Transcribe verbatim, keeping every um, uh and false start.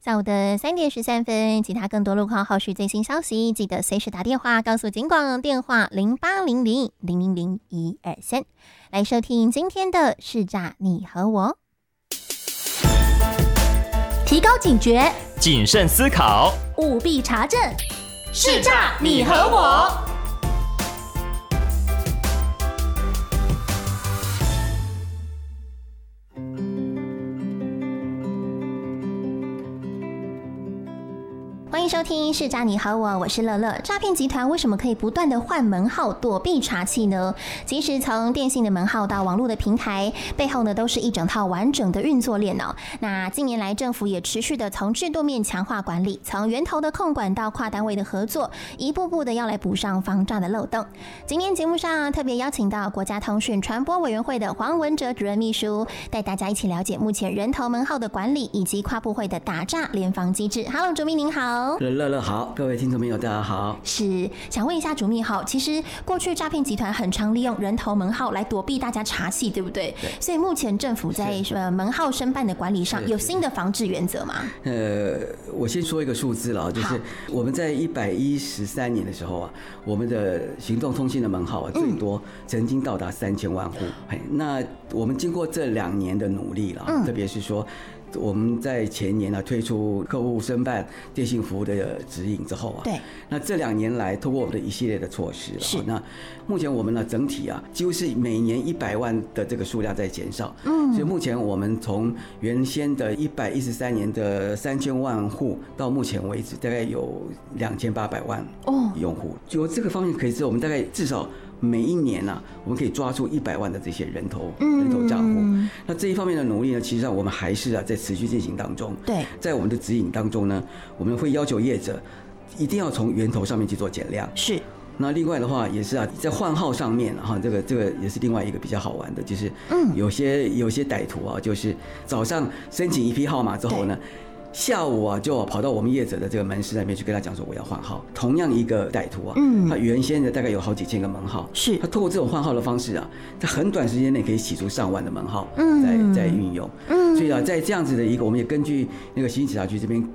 下午的三点十三分，其他更多路况后续最新消息，记得随时打电话告诉警广电话零八零零零零零一二三，来收听今天的市诈你和我， 提高警觉， 谨慎思考， 务必查证， 市诈你和我。 欢迎收听市诈你和我，我是乐乐。诈骗集团为什么可以不断的换门号躲避查缉呢？其实从电信的门号到网络的平台，背后呢都是一整套完整的运作链哦。那近年来政府也持续的从制度面强化管理，从源头的控管到跨单位的合作，一步步的要来补上防诈的漏洞。今天节目上特别邀请到国家通讯传播委员会的黄文哲主任秘书，带大家一起了解目前人头门号的管理以及跨部会的打诈联防机制。Hello， 主秘您好。 乐乐好，各位听众朋友大家好。 是想问一下主秘好，其实过去诈骗集团很常利用人头门号来躲避大家查缉，对不对？对。所以目前政府在呃门号申办的管理上有新的防治原则吗？ 呃，我先说一个数字了，就是我们在一百一十三年的时候啊，我们的行动通信的门号啊，最多曾经到达三千万户。嗯、那我们经过这两年的努力了，嗯、特别是说。我们在前年呢、啊、推出客户申办电信服务的指引之后啊， 对， 那这两年来通过我们的一系列的措施了，那目前我们呢整体啊几乎是每年一百万的这个数量在减少，嗯，所以目前我们从原先的一百一十三年的三千万户到目前为止大概有两千八百万用户，就这个方面可以知道我们大概至少。每一年啊，我们可以抓住一百万的这些人头人头账户。嗯、那这一方面的努力呢，其实上我们还是啊在持续进行当中。 对， 在我们的指引当中呢，我们会要求业者一定要从源头上面去做减量。 是。 那另外的话也是啊，在换号上面哈，这个这个也是另外一个比较好玩的，就是有些有些歹徒啊，就是早上申请一批号码之后呢。下午啊，就跑到我们业者的这个门市那边去跟他讲说我要换号。同样一个歹徒啊，嗯，他原先的大概有好几千个门号， 是他透过这种换号的方式啊，在很短时间内可以洗出上万的门号，嗯，在在运用，嗯，所以啊，在这样子的一个，我们也根据那个刑警警察局这边